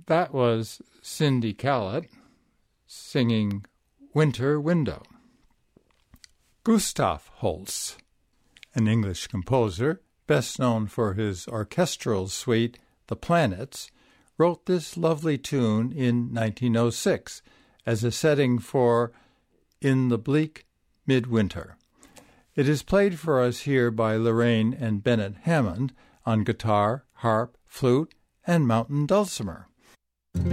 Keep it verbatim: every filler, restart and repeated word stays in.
That was Cindy Callett singing Winter Window. Gustav Holst, an English composer, best known for his orchestral suite, The Planets, wrote this lovely tune in nineteen oh six as a setting for In the Bleak Midwinter. It is played for us here by Lorraine and Bennett Hammond on guitar, harp, flute, and mountain dulcimer.